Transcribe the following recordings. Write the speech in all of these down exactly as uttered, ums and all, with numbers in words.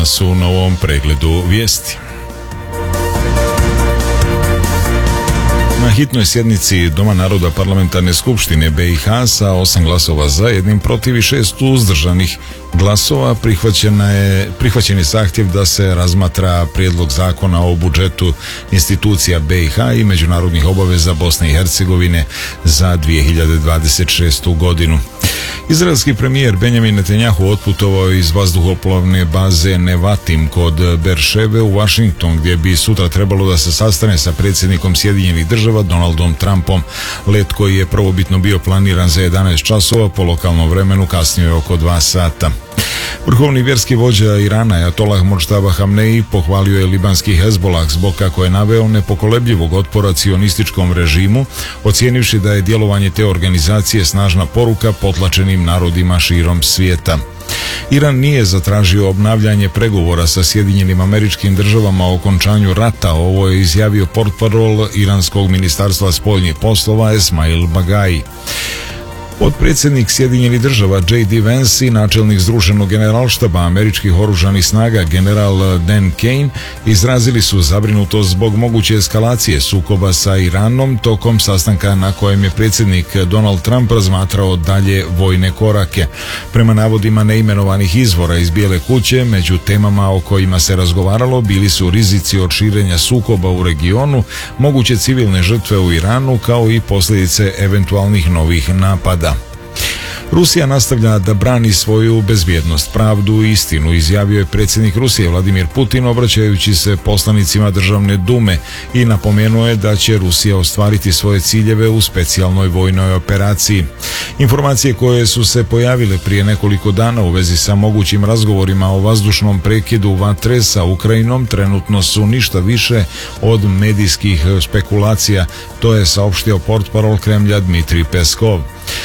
danas u novom pregledu vijesti. Na hitnoj sjednici Doma naroda Parlamentarne skupštine B i H sa osam glasova za, jednim protiv i šest uzdržanih glasova prihvaćena je, prihvaćen je zahtjev da se razmatra prijedlog zakona o budžetu institucija B i H i međunarodnih obaveza Bosne i Hercegovine za dvije hiljade dvadeset šestu godinu. Izraelski premijer Benjamin Netanjahu otputovao iz vazduhoplovne baze Nevatim kod Berševe u Washington, gdje bi sutra trebalo da se sastane sa predsjednikom Sjedinjenih država Donaldom Trumpom. Let koji je prvobitno bio planiran za jedanaest časova po lokalnom vremenu kasnio je oko dva sata. Vrhovni vjerski vođa Irana Ajatollah Modžtaba Hamneji pohvalio je libanski Hezbolah zbog, kako je naveo, nepokolebljivog otpora cionističkom režimu, ocijenivši da je djelovanje te organizacije snažna poruka potlačenim narodima širom svijeta. Iran nije zatražio obnavljanje pregovora sa Sjedinjenim Američkim Državama o okončanju rata, ovo je izjavio portparol iranskog ministarstva spoljnih poslova Esmail Bagai. Potpredsjednik Sjedinjenih Država J D Vance i načelnik Združenog generalštaba američkih oružanih snaga general Dan Kane izrazili su zabrinutost zbog moguće eskalacije sukoba sa Iranom tokom sastanka na kojem je predsjednik Donald Trump razmatrao dalje vojne korake. Prema navodima neimenovanih izvora iz Bijele kuće, među temama o kojima se razgovaralo bili su rizici od širenja sukoba u regionu, moguće civilne žrtve u Iranu kao i posljedice eventualnih novih napada. Rusija nastavlja da brani svoju bezbjednost, pravdu i istinu, izjavio je predsjednik Rusije Vladimir Putin obraćajući se poslanicima Državne dume i napomenuo je da će Rusija ostvariti svoje ciljeve u specijalnoj vojnoj operaciji. Informacije koje su se pojavile prije nekoliko dana u vezi sa mogućim razgovorima o vazdušnom prekidu vatre sa Ukrajinom trenutno su ništa više od medijskih spekulacija, to je saopštio portparol Kremlja Dmitrij Peskov.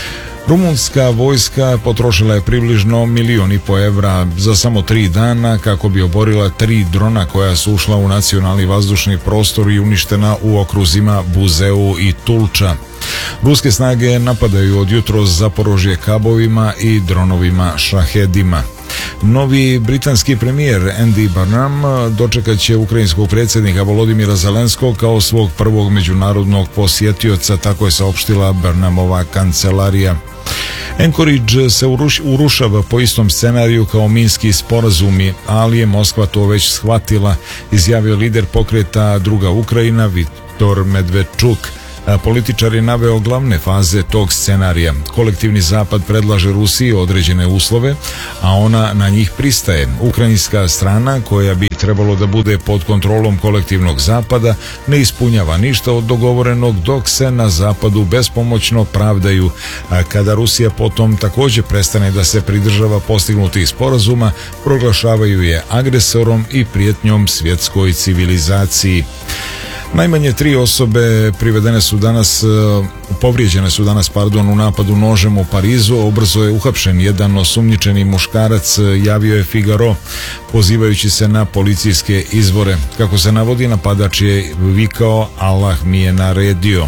Rumunska vojska potrošila je približno milijon i po evra za samo tri dana kako bi oborila tri drona koja su ušla u nacionalni vazdušni prostor i uništena u okruzima Buzeu i Tulča. Ruske snage napadaju od jutros Zaporožje kabovima i dronovima Šahedima. Novi britanski premijer Andy Burnham dočekat će ukrajinskog predsjednika Volodimira Zelenskog kao svog prvog međunarodnog posjetioca, tako je saopštila Burnhamova kancelarija. Anchorage se uruš, urušava po istom scenariju kao minski sporazumi, ali je Moskva to već shvatila, izjavio lider pokreta Druga Ukrajina Viktor Medvedčuk. Političar je naveo glavne faze tog scenarija. Kolektivni zapad predlaže Rusiji određene uslove, a ona na njih pristaje. Ukrajinska strana, koja bi trebalo da bude pod kontrolom kolektivnog zapada, ne ispunjava ništa od dogovorenog, dok se na zapadu bespomoćno pravdaju. A kada Rusija potom također prestane da se pridržava postignutih sporazuma, proglašavaju je agresorom i prijetnjom svjetskoj civilizaciji. Najmanje tri osobe privedene su danas, povrijeđene su danas, pardon, u napadu nožem u Parizu. Ubrzo je uhapšen jedan osumnjičeni muškarac, javio je Figaro, pozivajući se na policijske izvore. Kako se navodi, napadač je vikao "Allah mi je naredio".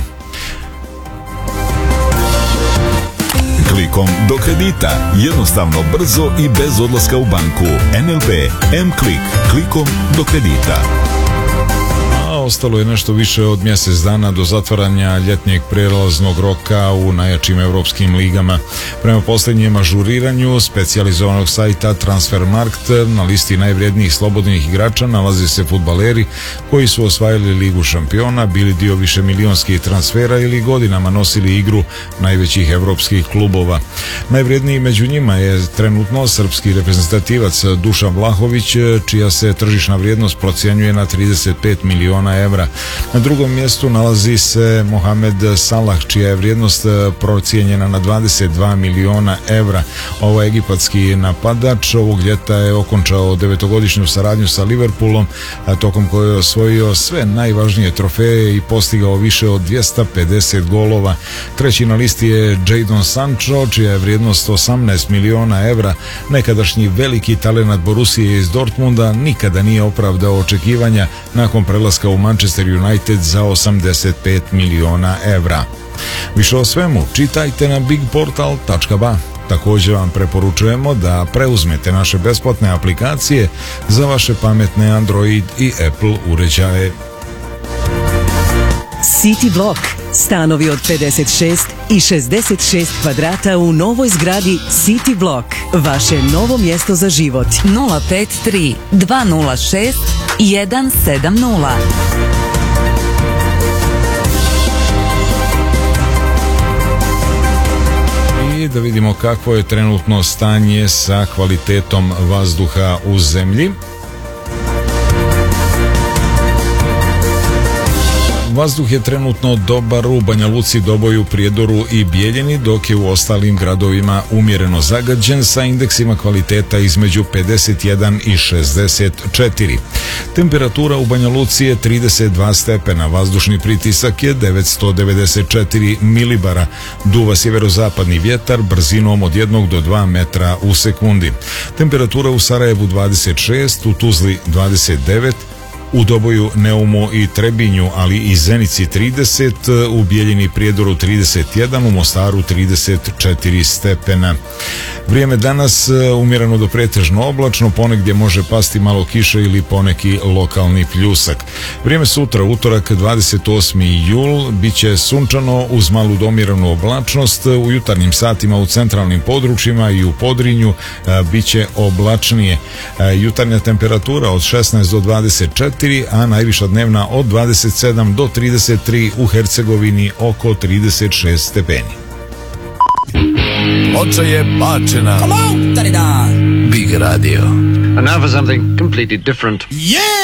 Klikom do kredita, jednostavno, brzo i bez odlaska u banku. N L B M-Klik, klikom do kredita. Ostalo je nešto više od mjesec dana do zatvaranja ljetnjeg prelaznog roka u najjačim europskim ligama. Prema posljednjem ažuriranju specijalizovanog sajta Transfermarkt, na listi najvrijednijih slobodnih igrača nalaze se fudbaleri koji su osvajali Ligu šampiona, bili dio višemilionskih transfera ili godinama nosili igru najvećih europskih klubova. Najvrijedniji među njima je trenutno srpski reprezentativac Dušan Vlahović, čija se tržišna vrijednost procjenjuje na trideset pet miliona evra. Na drugom mjestu nalazi se Mohamed Salah, čija je vrijednost procijenjena na dvadeset dva miliona evra. Ovaj egipatski napadač ovog ljeta je okončao devetogodišnju saradnju sa Liverpoolom, a tokom koje je osvojio sve najvažnije trofeje i postigao više od dvjesto pedeset golova. Treći na listi je Jadon Sancho, čija je vrijednost osamnaest miliona evra. Nekadašnji veliki talenat Borusije iz Dortmunda nikada nije opravdao očekivanja nakon prelaska u Manchester United za osamdeset pet miliona evra. Više o svemu čitajte na big portal tačka ba. Također vam preporučujemo da preuzmete naše besplatne aplikacije za vaše pametne Android i Apple uređaje. City Block. Stanovi od pedeset šest i šezdeset šest kvadrata u novoj zgradi City Block. Vaše novo mjesto za život. nula pet tri dva nula šest jedan sedam nula. I da vidimo kakvo je trenutno stanje sa kvalitetom vazduha u zemlji. Vazduh je trenutno dobar u Banja Luci, Doboju, Prijedoru i Bijeljini, dok je u ostalim gradovima umjereno zagađen sa indeksima kvaliteta između pedeset jedan i šezdeset četiri. Temperatura u Banja Luci je trideset dva stepena, vazdušni pritisak je devetsto devedeset četiri milibara, duva sjeverozapadni vjetar brzinom od jednog do dva metra u sekundi. Temperatura u Sarajevu dvadeset šest, u Tuzli dvadeset devet, u Doboju, Neumu i Trebinju, ali i Zenici trideset, u Bijeljini, Prijedoru trideset jedan, u Mostaru trideset četiri stepena. Vrijeme danas umjereno do pretežno oblačno, ponegdje može pasti malo kiše ili poneki lokalni pljusak. Vrijeme sutra, utorak dvadeset osmi jul, bit će sunčano uz malu domjerenu oblačnost. U jutarnjim satima u centralnim područjima i u Podrinju bit će oblačnije. Jutarnja temperatura od šesnaest do dvadeset četiri, a najviša dnevna od dvadeset sedam do trideset tri, u Hercegovini oko trideset šest stepeni. Ploča je bačena. Come on, da-di-da. Big Radio. And now for something completely different. Yeah!